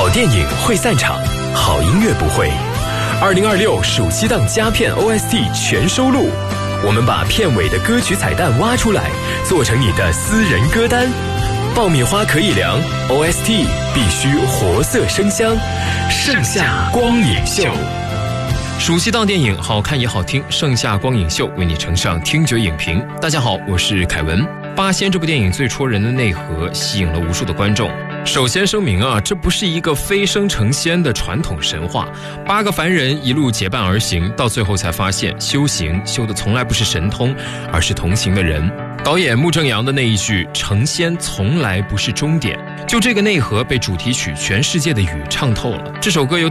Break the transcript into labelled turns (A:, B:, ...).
A: 好电影会散场，好音乐不会。2026暑期档佳片 OST 全收录，我们把片尾的歌曲彩蛋挖出来，做成你的私人歌单。爆米花可以凉 ，OST 必须活色生香。盛夏光影秀，
B: 暑期档电影好看也好听，盛夏光影秀为你呈上听觉影评。大家好，我是凯文。八仙这部电影最戳人的内核吸引了无数的观众。首先声明啊，这不是一个飞升成仙的传统神话，8个凡人一路结伴而行，到最后才发现修行修的从来不是神通，而是同行的人。导演穆正阳的那一句成仙从来不是终点，就这个内核被主题曲《全世界的雨》唱透了。这首歌由